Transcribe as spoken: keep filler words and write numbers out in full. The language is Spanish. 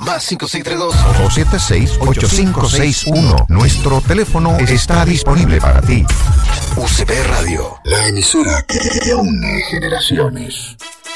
Más cinco seis tres dos dos siete seis, ocho cinco seis uno. Nuestro teléfono está disponible para ti. U C P Radio, la emisora que une generaciones.